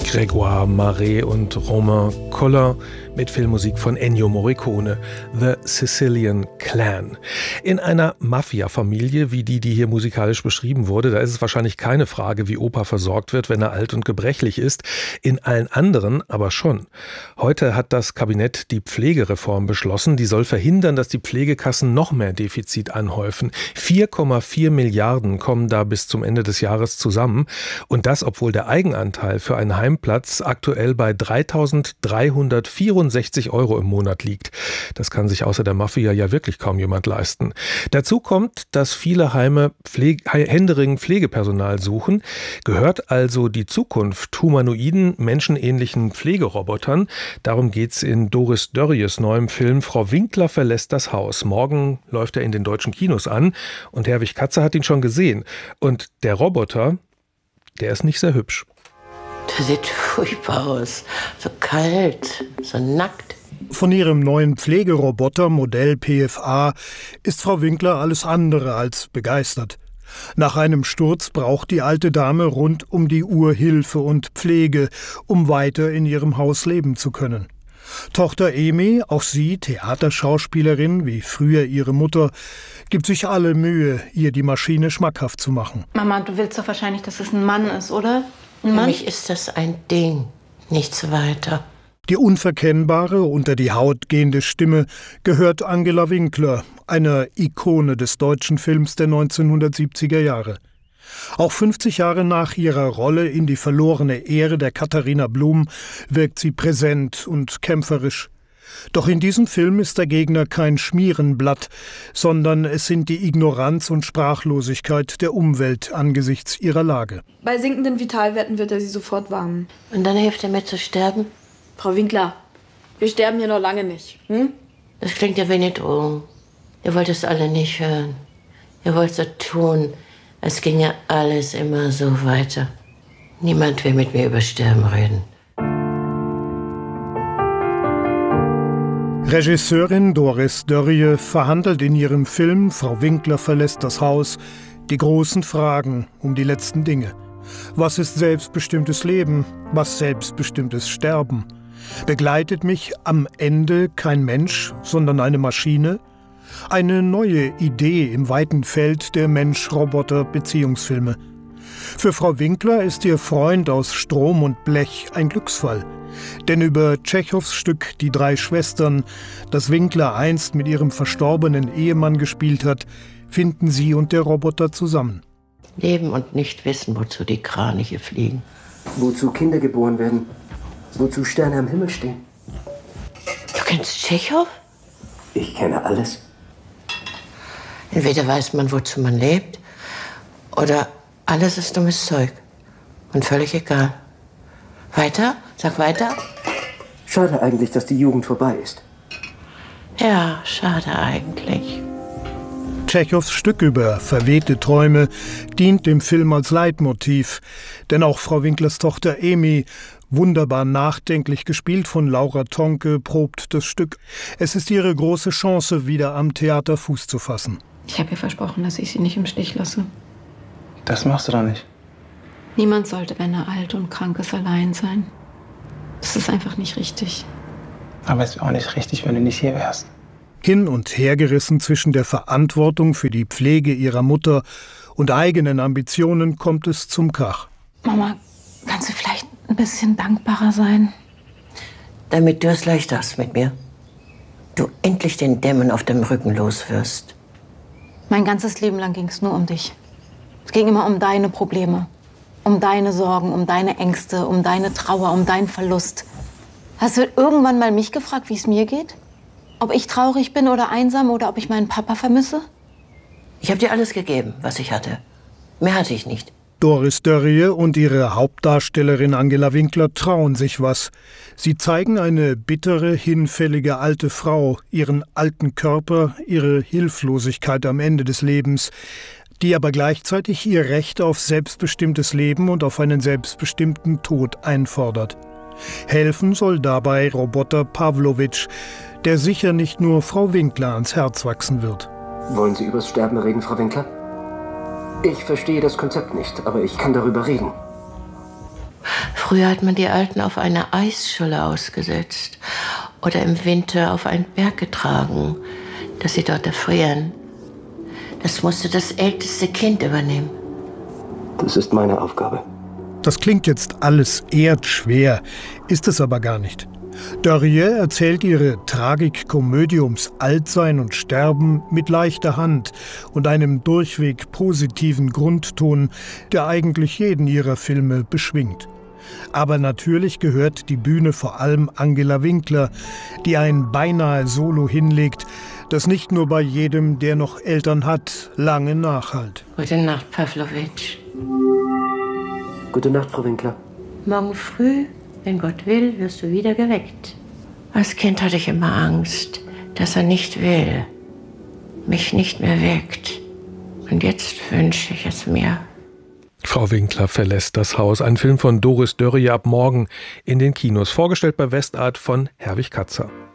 Grégoire Marais und Romain Collin mit Filmmusik von Ennio Morricone, The Sicilian Clan. In einer Mafia-Familie, wie die hier musikalisch beschrieben wurde, da ist es wahrscheinlich keine Frage, wie Opa versorgt wird, wenn er alt und gebrechlich ist. In allen anderen aber schon. Heute hat das Kabinett die Pflegereform beschlossen. Die soll verhindern, dass die Pflegekassen noch mehr Defizit anhäufen. 4,4 Milliarden kommen da bis zum Ende des Jahres zusammen. Und das, obwohl der Eigenanteil für einen Heimplatz aktuell bei 3.364 € im Monat liegt. Das kann sich außer der Mafia ja wirklich kaum jemand leisten. Dazu kommt, dass viele Heime händeringend Pflegepersonal suchen. Gehört also die Zukunft humanoiden, menschenähnlichen Pflegerobotern? Darum geht's in Doris Dörries neuem Film Frau Winkler verlässt das Haus. Morgen läuft er in den deutschen Kinos an und Herwig Katze hat ihn schon gesehen. Und der Roboter, der ist nicht sehr hübsch. Der sieht furchtbar aus. So kalt, so nackt. Von ihrem neuen Pflegeroboter Modell PFA ist Frau Winkler alles andere als begeistert. Nach einem Sturz braucht die alte Dame rund um die Uhr Hilfe und Pflege, um weiter in ihrem Haus leben zu können. Tochter Emi, auch sie Theaterschauspielerin wie früher ihre Mutter, gibt sich alle Mühe, ihr die Maschine schmackhaft zu machen. Mama, du willst doch wahrscheinlich, dass es ein Mann ist, oder? Ein Mann? Für mich ist das ein Ding, nichts weiter. Die unverkennbare, unter die Haut gehende Stimme gehört Angela Winkler, einer Ikone des deutschen Films der 1970er Jahre. Auch 50 Jahre nach ihrer Rolle in Die verlorene Ehre der Katharina Blum wirkt sie präsent und kämpferisch. Doch in diesem Film ist der Gegner kein Schmierenblatt, sondern es sind die Ignoranz und Sprachlosigkeit der Umwelt angesichts ihrer Lage. Bei sinkenden Vitalwerten wird er sie sofort warnen. Und dann hilft er mir zu sterben? Frau Winkler, wir sterben hier noch lange nicht. Hm? Das klingt ja wie eine Drohung. Ihr wollt es alle nicht hören. Ihr wollt so tun, es ginge alles immer so weiter. Niemand will mit mir über Sterben reden. Regisseurin Doris Dörrie verhandelt in ihrem Film Frau Winkler verlässt das Haus die großen Fragen um die letzten Dinge. Was ist selbstbestimmtes Leben? Was selbstbestimmtes Sterben? Begleitet mich am Ende kein Mensch, sondern eine Maschine? Eine neue Idee im weiten Feld der Mensch-Roboter-Beziehungsfilme. Für Frau Winkler ist ihr Freund aus Strom und Blech ein Glücksfall. Denn über Tschechows Stück Die drei Schwestern, das Winkler einst mit ihrem verstorbenen Ehemann gespielt hat, finden sie und der Roboter zusammen. Leben und nicht wissen, wozu die Kraniche fliegen. Wozu Kinder geboren werden. Wozu Sterne am Himmel stehen. Du kennst Tschechow? Ich kenne alles. Entweder weiß man, wozu man lebt, oder alles ist dummes Zeug. Und völlig egal. Weiter? Sag weiter. Schade eigentlich, dass die Jugend vorbei ist. Ja, schade eigentlich. Tschechows Stück über verwehte Träume dient dem Film als Leitmotiv. Denn auch Frau Winklers Tochter Emi, wunderbar nachdenklich gespielt von Laura Tonke, probt das Stück. Es ist ihre große Chance, wieder am Theater Fuß zu fassen. Ich habe ihr versprochen, dass ich sie nicht im Stich lasse. Das machst du doch nicht. Niemand sollte, wenn er alt und krank ist, allein sein. Das ist einfach nicht richtig. Aber es wäre auch nicht richtig, wenn du nicht hier wärst. Hin und her gerissen zwischen der Verantwortung für die Pflege ihrer Mutter und eigenen Ambitionen kommt es zum Krach. Mama, kannst du vielleicht ein bisschen dankbarer sein? Damit du es leicht hast mit mir. Du endlich den Dämon auf dem Rücken los wirst. Mein ganzes Leben lang ging es nur um dich. Es ging immer um deine Probleme, um deine Sorgen, um deine Ängste, um deine Trauer, um deinen Verlust. Hast du irgendwann mal mich gefragt, wie es mir geht? Ob ich traurig bin oder einsam oder ob ich meinen Papa vermisse? Ich habe dir alles gegeben, was ich hatte. Mehr hatte ich nicht. Doris Dörrie und ihre Hauptdarstellerin Angela Winkler trauen sich was. Sie zeigen eine bittere, hinfällige alte Frau, ihren alten Körper, ihre Hilflosigkeit am Ende des Lebens, die aber gleichzeitig ihr Recht auf selbstbestimmtes Leben und auf einen selbstbestimmten Tod einfordert. Helfen soll dabei Roboter Pawlowitsch, der sicher nicht nur Frau Winkler ans Herz wachsen wird. Wollen Sie übers Sterben reden, Frau Winkler? Ich verstehe das Konzept nicht, aber ich kann darüber reden. Früher hat man die Alten auf eine Eisscholle ausgesetzt oder im Winter auf einen Berg getragen, dass sie dort erfrieren. Das musste das älteste Kind übernehmen. Das ist meine Aufgabe. Das klingt jetzt alles erdschwer, ist es aber gar nicht. Dörrie erzählt ihre Tragikkomödie ums Altsein und Sterben mit leichter Hand und einem durchweg positiven Grundton, der eigentlich jeden ihrer Filme beschwingt. Aber natürlich gehört die Bühne vor allem Angela Winkler, die ein beinahe Solo hinlegt, das nicht nur bei jedem, der noch Eltern hat, lange nachhallt. Gute Nacht, Pawlowitsch. Gute Nacht, Frau Winkler. Morgen früh, wenn Gott will, wirst du wieder geweckt. Als Kind hatte ich immer Angst, dass er nicht will, mich nicht mehr weckt. Und jetzt wünsche ich es mir. Frau Winkler verlässt das Haus. Ein Film von Doris Dörrie ab morgen in den Kinos. Vorgestellt bei Westart von Herwig Katzer.